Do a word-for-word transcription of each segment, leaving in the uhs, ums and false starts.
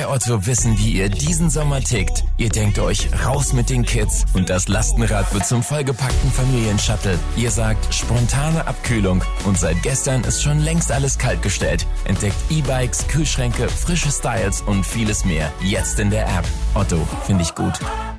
bei Otto wissen, wie ihr diesen Sommer tickt. Ihr denkt euch, raus mit den Kids und das Lastenrad wird zum vollgepackten Familienshuttle. Ihr sagt, spontane Abkühlung und seit gestern ist schon längst alles kaltgestellt. Entdeckt E-Bikes, Kühlschränke, frische Styles und vieles mehr. Jetzt in der App. Otto, finde ich gut.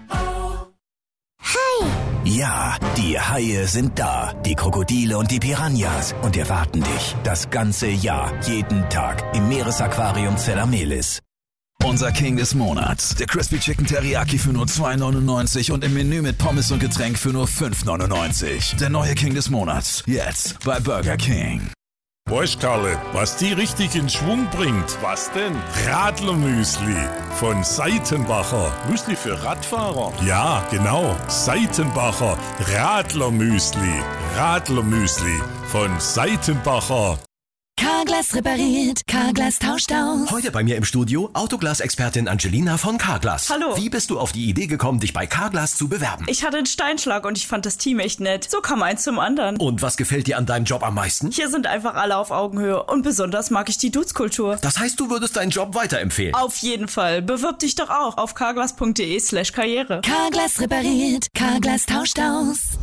Ja, die Haie sind da, die Krokodile und die Piranhas und erwarten dich das ganze Jahr, jeden Tag im Meeresaquarium Zelamelis. Unser King des Monats, der Crispy Chicken Teriyaki für nur zwei neunundneunzig und im Menü mit Pommes und Getränk für nur fünf neunundneunzig. Der neue King des Monats, jetzt bei Burger King. Weißt Karle, was die richtig in Schwung bringt? Was denn? Radlermüsli von Seitenbacher. Müsli für Radfahrer? Ja, genau. Seitenbacher Radlermüsli. Radlermüsli von Seitenbacher. Carglass repariert, Carglass tauscht aus. Heute bei mir im Studio Autoglas-Expertin Angelina von Carglass. Hallo. Wie bist du auf die Idee gekommen, dich bei Carglass zu bewerben? Ich hatte einen Steinschlag und ich fand das Team echt nett. So kam eins zum anderen. Und was gefällt dir an deinem Job am meisten? Hier sind einfach alle auf Augenhöhe und besonders mag ich die Dudes-Kultur. Das heißt, du würdest deinen Job weiterempfehlen? Auf jeden Fall. Bewirb dich doch auch auf carglass.de slash karriere. Carglass repariert, Carglass tauscht aus.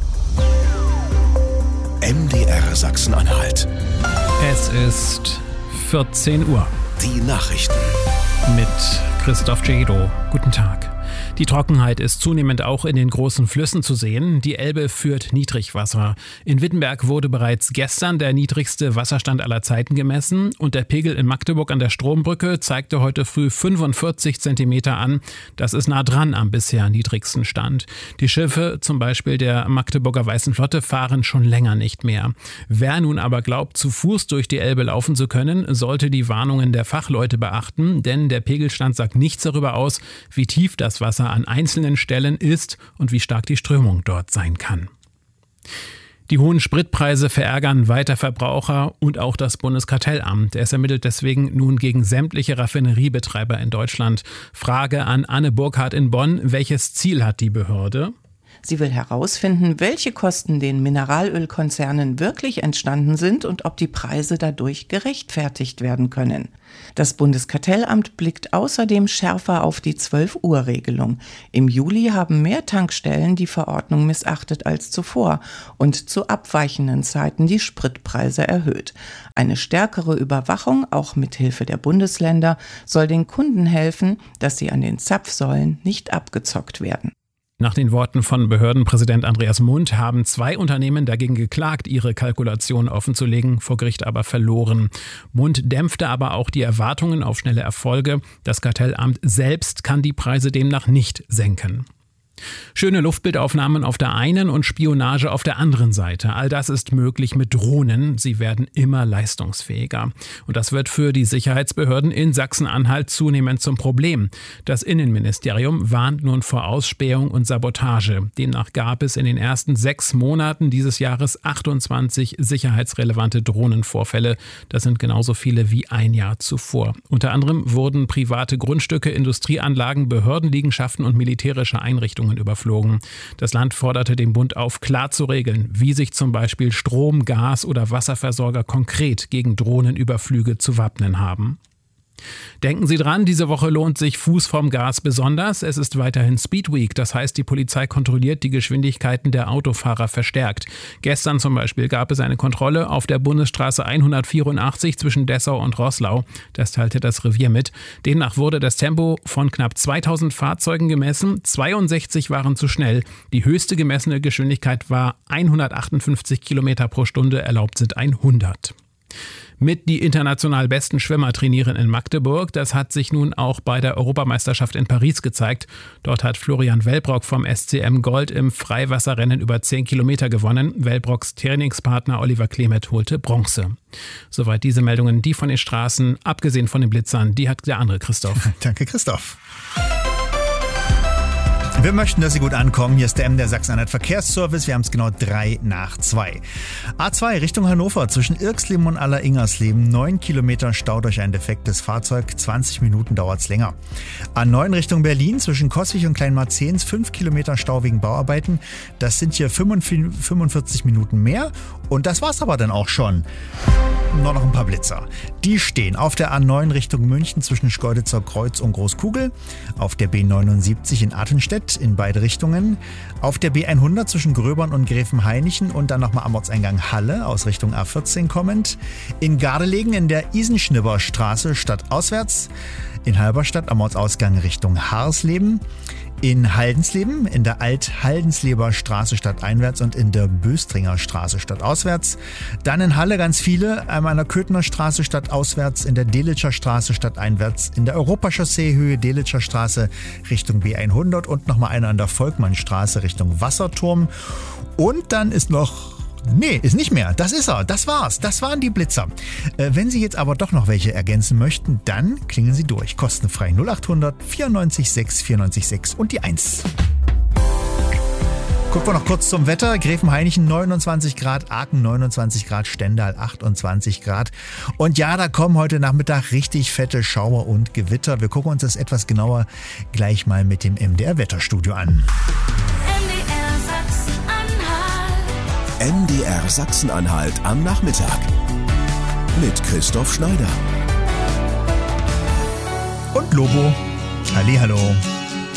M D R Sachsen-Anhalt. Es ist vierzehn Uhr. Die Nachrichten. Mit Christoph Cedo. Guten Tag. Die Trockenheit ist zunehmend auch in den großen Flüssen zu sehen. Die Elbe führt Niedrigwasser. In Wittenberg wurde bereits gestern der niedrigste Wasserstand aller Zeiten gemessen und der Pegel in Magdeburg an der Strombrücke zeigte heute früh fünfundvierzig Zentimeter an. Das ist nah dran am bisher niedrigsten Stand. Die Schiffe, zum Beispiel der Magdeburger Weißen Flotte, fahren schon länger nicht mehr. Wer nun aber glaubt, zu Fuß durch die Elbe laufen zu können, sollte die Warnungen der Fachleute beachten, denn der Pegelstand sagt nichts darüber aus, wie tief das Wasser an einzelnen Stellen ist und wie stark die Strömung dort sein kann. Die hohen Spritpreise verärgern weiter Verbraucher und auch das Bundeskartellamt. Es ermittelt deswegen nun gegen sämtliche Raffineriebetreiber in Deutschland. Frage an Anne Burkhardt in Bonn. Welches Ziel hat die Behörde? Sie will herausfinden, welche Kosten den Mineralölkonzernen wirklich entstanden sind und ob die Preise dadurch gerechtfertigt werden können. Das Bundeskartellamt blickt außerdem schärfer auf die zwölf-Uhr-Regelung. Im Juli haben mehr Tankstellen die Verordnung missachtet als zuvor und zu abweichenden Zeiten die Spritpreise erhöht. Eine stärkere Überwachung, auch mit Hilfe der Bundesländer, soll den Kunden helfen, dass sie an den Zapfsäulen nicht abgezockt werden. Nach den Worten von Behördenpräsident Andreas Mundt haben zwei Unternehmen dagegen geklagt, ihre Kalkulation offenzulegen, vor Gericht aber verloren. Mundt dämpfte aber auch die Erwartungen auf schnelle Erfolge. Das Kartellamt selbst kann die Preise demnach nicht senken. Schöne Luftbildaufnahmen auf der einen und Spionage auf der anderen Seite. All das ist möglich mit Drohnen. Sie werden immer leistungsfähiger. Und das wird für die Sicherheitsbehörden in Sachsen-Anhalt zunehmend zum Problem. Das Innenministerium warnt nun vor Ausspähung und Sabotage. Demnach gab es in den ersten sechs Monaten dieses Jahres achtundzwanzig sicherheitsrelevante Drohnenvorfälle. Das sind genauso viele wie ein Jahr zuvor. Unter anderem wurden private Grundstücke, Industrieanlagen, Behördenliegenschaften und militärische Einrichtungen überflogen. Das Land forderte den Bund auf, klar zu regeln, wie sich zum Beispiel Strom-, Gas- oder Wasserversorger konkret gegen Drohnenüberflüge zu wappnen haben. Denken Sie dran, diese Woche lohnt sich Fuß vom Gas besonders. Es ist weiterhin Speed Week, das heißt, die Polizei kontrolliert die Geschwindigkeiten der Autofahrer verstärkt. Gestern zum Beispiel gab es eine Kontrolle auf der Bundesstraße hundertvierundachtzig zwischen Dessau und Roßlau. Das teilte das Revier mit. Demnach wurde das Tempo von knapp zweitausend Fahrzeugen gemessen. zweiundsechzig waren zu schnell. Die höchste gemessene Geschwindigkeit war hundertachtundfünfzig Kilometer pro Stunde, erlaubt sind hundert. Mit die international besten Schwimmer trainieren in Magdeburg. Das hat sich nun auch bei der Europameisterschaft in Paris gezeigt. Dort hat Florian Wellbrock vom S C M Gold im Freiwasserrennen über zehn Kilometer gewonnen. Wellbrocks Trainingspartner Oliver Klemet holte Bronze. Soweit diese Meldungen, die von den Straßen, abgesehen von den Blitzern, die hat der andere Christoph. Danke, Christoph. Wir möchten, dass Sie gut ankommen. Hier ist der M D R Sachsen-Anhalt Verkehrsservice. Wir haben es genau drei nach zwei. A zwei Richtung Hannover zwischen Irxleben und Aller-Ingersleben. Neun Kilometer Stau durch ein defektes Fahrzeug. zwanzig Minuten dauert es länger. A neun Richtung Berlin zwischen Coswig und Kleinmarzehns. fünf Kilometer Stau wegen Bauarbeiten. Das sind hier fünfundvierzig Minuten mehr. Und das war's aber dann auch schon. Nur noch ein paar Blitzer. Die stehen auf der A neun Richtung München zwischen Schkeuditzer Kreuz und Großkugel. Auf der B neunundsiebzig in Attenstedt in beide Richtungen. Auf der B hundert zwischen Gröbern und Gräfenhainichen und dann nochmal am Ortseingang Halle aus Richtung A vierzehn kommend. In Gardelegen in der Isenschnibberstraße stadtauswärts. In Halberstadt am Ortsausgang Richtung Harsleben. In Haldensleben in der Alt-Haldensleber Straße stadteinwärts und in der Böstringer Straße stadtauswärts. Dann in Halle ganz viele, einmal an der Köthner Straße stadtauswärts, in der Delitscher Straße stadteinwärts, in der Europachaussee Höhe Delitscher Straße Richtung B hundert und nochmal einer an der Volkmannstraße Richtung Wasserturm. Und dann ist noch... Nee, ist nicht mehr. Das ist er. Das war's. Das waren die Blitzer. Äh, wenn Sie jetzt aber doch noch welche ergänzen möchten, dann klingeln Sie durch. Kostenfrei null acht hundert vierundneunzig sechs vierundneunzig sechs und die eins. Gucken wir noch kurz zum Wetter. Gräfenhainichen neunundzwanzig Grad, Aachen neunundzwanzig Grad, Stendal achtundzwanzig Grad. Und ja, da kommen heute Nachmittag richtig fette Schauer und Gewitter. Wir gucken uns das etwas genauer gleich mal mit dem M D R Wetterstudio an. M D R Sachsen-Anhalt am Nachmittag mit Christoph Schneider und Lobo. Hallihallo.